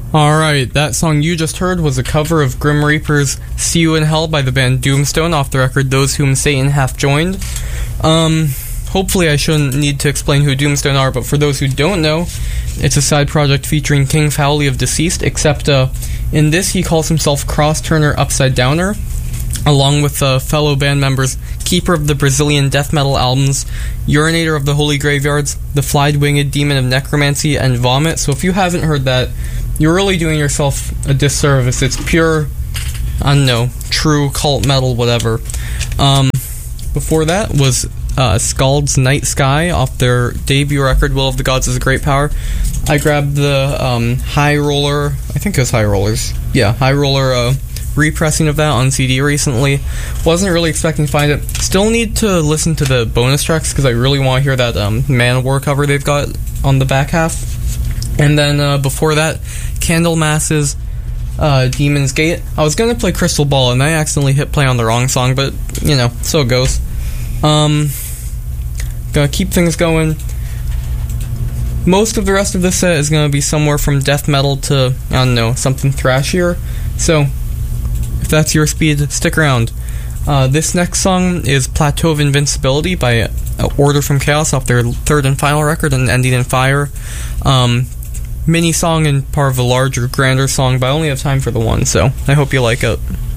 Alright, that song you just heard was a cover of Grim Reaper's See You in Hell by the band Doomstone off the record Those Whom Satan Hath Joined. Hopefully I shouldn't need to explain who Doomstone are, but for those who don't know, it's a side project featuring King Fowley of Deceased, except in this he calls himself Cross Turner Upside Downer, along with fellow band members Keeper of the Brazilian Death Metal Albums, Urinator of the Holy Graveyards, The Flied-Winged Demon of Necromancy, and Vomit. So if you haven't heard that, you're really doing yourself a disservice. It's pure, I don't know, true cult metal, whatever. Before that was Scald's Night Sky off their debut record, Will of the Gods is a Great Power. I grabbed the High Roller, I think it was High Rollers. Yeah, High Roller repressing of that on CD recently. Wasn't really expecting to find it. Still need to listen to the bonus tracks because I really want to hear that Manowar cover they've got on the back half. And then before that, Candlemass's Demon's Gate. I was going to play Crystal Ball and I accidentally hit play on the wrong song, but you know, so it goes. Gonna keep things going. Most of the rest of the set is gonna be somewhere from death metal to, I don't know, something thrashier. So if that's your speed, stick around. This next song is Plateau of Invincibility by Order from Chaos off their third and final record, and Ending in Fire. Mini song and part of a larger, grander song, but I only have time for the one, so I hope you like it.